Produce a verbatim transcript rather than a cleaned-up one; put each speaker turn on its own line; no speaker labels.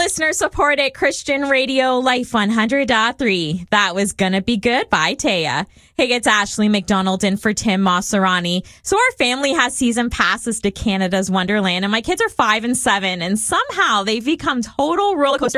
listener supported Christian Radio Life one hundred point three. That was Gonna Be Good by Taya. Hey, it's Ashley McDonald in for Tim Maserani. So our family has season passes to Canada's Wonderland, and my kids are five and seven, and somehow they've become total roller coaster